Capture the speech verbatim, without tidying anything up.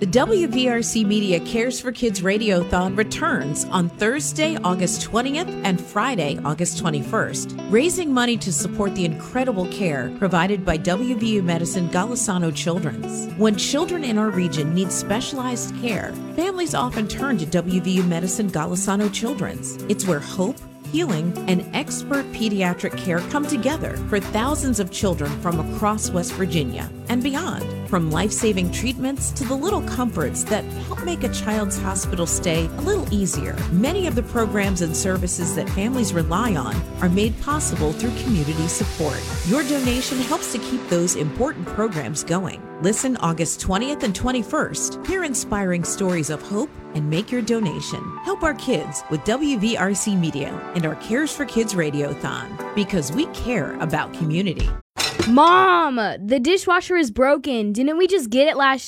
The W V R C Media Cares for Kids Radiothon returns on Thursday, August twentieth and Friday, August twenty-first, raising money to support the incredible care provided by W V U Medicine Golisano Children's. When children in our region need specialized care, families often turn to W V U Medicine Golisano Children's. It's where hope, healing, and expert pediatric care come together for thousands of children from across West Virginia and beyond. From life-saving treatments to the little comforts that help make a child's hospital stay a little easier, many of the programs and services that families rely on are made possible through community support. Your donation helps to keep those important programs going. Listen August twentieth and twenty-first. Hear inspiring stories of hope and make your donation. Help our kids with W V R C Media and our Cares for Kids Radiothon, because we care about community. Mom, the dishwasher is broken. Didn't we just get it last